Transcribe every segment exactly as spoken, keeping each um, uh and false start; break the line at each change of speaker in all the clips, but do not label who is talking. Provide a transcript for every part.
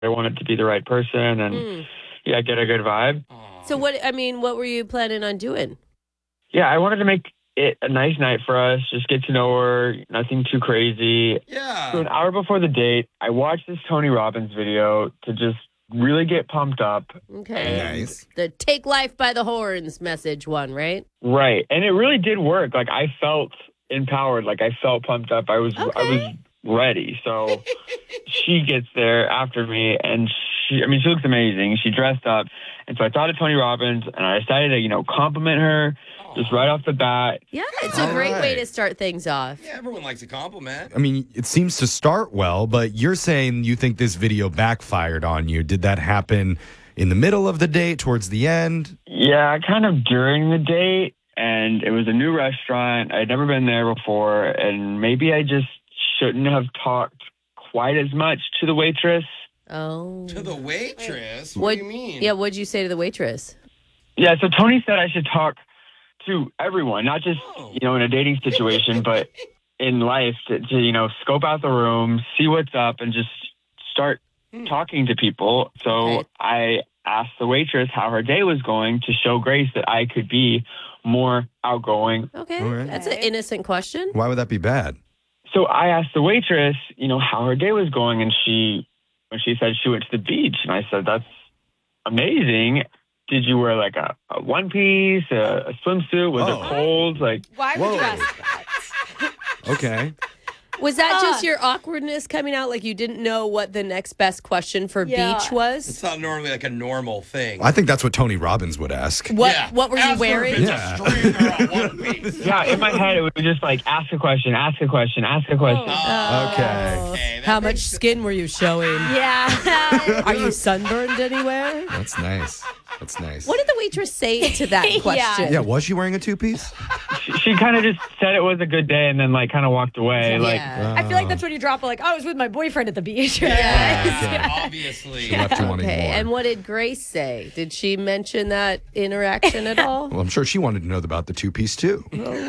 I want it to be the right person and,
Mm.
yeah, get a good vibe.
So what, I mean, what were you planning on doing?
Yeah, I wanted to make it a nice night for us, just get to know her, nothing too crazy.
Yeah.
So an hour before the date, I watched this Tony Robbins video to just really get pumped up.
Okay.
Nice.
The take life by the horns message one, right?
Right. And it really did work. Like, I felt empowered. Like, I felt pumped up. I was I
Okay.
was ready. So she gets there after me, and she, I mean, she looks amazing. She dressed up. And so I thought of Tony Robbins, and I decided to, you know, compliment her just right off the bat.
Yeah, it's a
All
great way
right.
to start things off.
Yeah, everyone likes a compliment.
I mean, it seems to start well, but you're saying you think this video backfired on you. Did that happen in the middle of the date, towards the end?
Yeah, kind of during the date, and it was a new restaurant. I'd never been there before, and maybe I just shouldn't have talked quite as much to the waitress.
Oh.
To the waitress? What,
What-
do you mean?
Yeah, what'd you say to the waitress?
Yeah, so Tony said I should talk to everyone, not just,
Oh.
you know, in a dating situation, but in life to, to, you know, scope out the room, see what's up, and just start
Hmm.
talking to people. So
Okay.
I asked the waitress how her day was going to show Grace that I could be more outgoing.
Okay,
All right.
that's an innocent question.
Why would that be bad?
So I asked the waitress, you know, how her day was going, and she, when she said she went to the beach, and I said, that's amazing. Did you wear like a, a one piece, a, a swimsuit? Was
Oh.
it cold? Like,
Why would
Whoa.
you ask that?
Okay.
Was that
Ah.
just your awkwardness coming out? Like you didn't know what the next best question for
Yeah.
beach was?
It's not normally like a normal thing.
I think that's what Tony Robbins would ask.
What
Yeah.
What were you
Ask her if
wearing?
it's
Yeah.
a string or a one piece.
yeah, in my head, it would be just like, ask a question, ask a question, ask a question.
Oh,
Okay.
okay, that
How much
makes-
skin were you showing?
Yeah.
Are you sunburned anywhere?
That's nice. That's nice.
What did the waitress say to that
Yeah.
question?
Yeah, was she wearing a two-piece?
She, she kind of just said it was a good day and then like kind of walked away. Like,
Yeah.
I feel like that's when you drop it, like, I was with my boyfriend at the beach.
Yeah, obviously.
She left you wanting
Okay,
more.
and what did Grace say? Did she mention that interaction at all?
Well, I'm sure she wanted to know about the two-piece too.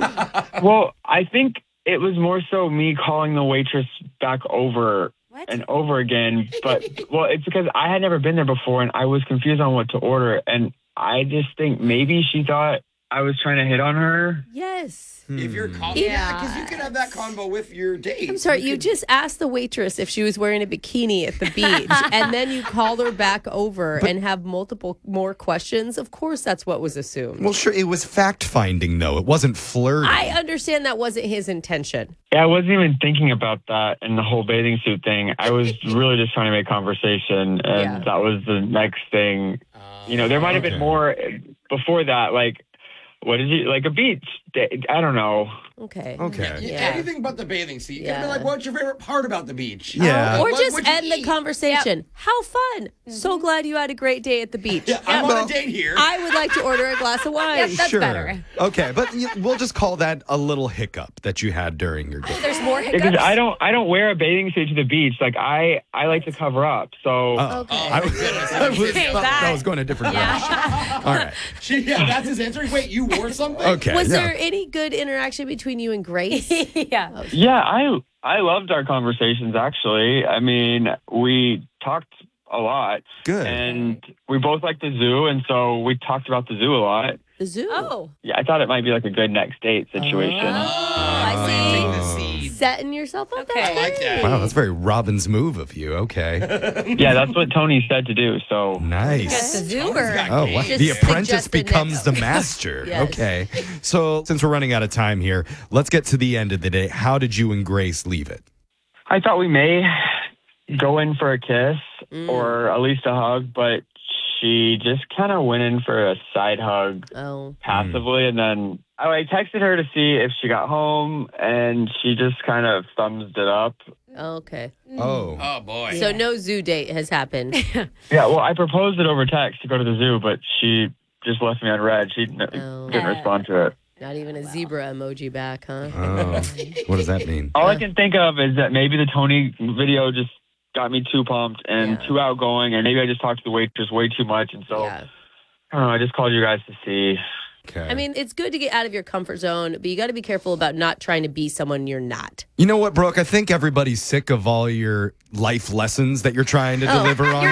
well, I think it was more so me calling the waitress back over
What?
and over again. But, well, it's because I had never been there before and I was confused on what to order. And I just think maybe she thought I was trying to hit on her.
Yes.
If you're con-
Yeah.
yeah, because you could have that convo with your date.
I'm sorry, you
could-
just asked the waitress if she was wearing a bikini at the beach, and then you called her back over and have multiple more questions. Of course, that's what was assumed.
Well, sure, it was fact-finding, though. It wasn't flirting.
I understand that wasn't his intention.
Yeah, I wasn't even thinking about that and the whole bathing suit thing. I was really just trying to make conversation, and
Yeah.
that was the next thing. You know, there might have
Okay.
been more before that, like, what did you, like a beach day? I don't know.
Okay.
Okay.
Yeah,
Yeah.
Anything but the bathing suit. You could
Yeah.
be like, what's your favorite part about the beach?
Yeah.
Or
What
just
would you
end the
eat?
conversation. How fun. So glad you had a great day at the beach.
Yeah, I'm
well-
on a date here.
I would like to order a glass of wine.
Yeah, that's
sure.
better.
Okay, but y- we'll just call that a little hiccup that you had during your date.
There's more hiccups.
Because I don't, I don't wear a bathing suit to the beach. Like I, I like to cover up. So
Oh,
Okay.
I, was, I was
Okay,
thought
that-
I was going a different direction. All right.
She, yeah, that's his answer. Wait, you wore something?
Okay.
Was
yeah.
there any good interaction between you and Grace?
yeah.
yeah, I, I loved our conversations. Actually, I mean, we talked a lot,
Good.
and we both like the zoo, and so we talked about the zoo a lot.
The zoo.
Oh.
Yeah, I thought it might be like a good next date situation.
Oh, I
Planting the
see.
seed.
Setting yourself up.
Okay.
That's
I like that.
great.
Wow, that's a very Robin's move of you. Okay.
Yeah, that's what Tony said to do. So
Nice.
That's the zoo
Tony's
or?
got
Oh,
game.
wow.
Just
The apprentice
suggested
becomes
next-
the master.
Yes.
Okay. So, since we're running out of time here, let's get to the end of the day. How did you and Grace leave it?
I thought we may go in for a kiss
Mm.
or at least a hug, but she just kind of went in for a side hug
Oh.
passively, and then I like, texted her to see if she got home, and she just kind of thumbs it up.
Okay.
Oh.
Oh, boy.
So no zoo date has happened.
Yeah, well, I proposed it over text to go to the zoo, but she just left me on red. She n-
Oh.
didn't respond to it.
Not even a zebra emoji back, huh?
Oh. What does that mean?
All I can think of is that maybe the Tony video just got me too pumped and
Yeah.
too outgoing, and maybe I just talked to the waitress way too much, and so
Yeah.
I don't know. I just called you guys to see.
Okay.
I mean, it's good to get out of your comfort zone, but you got to be careful about not trying to be someone you're not.
You know what, Brooke? I think everybody's sick of all your life lessons that you're trying to
Oh,
deliver on.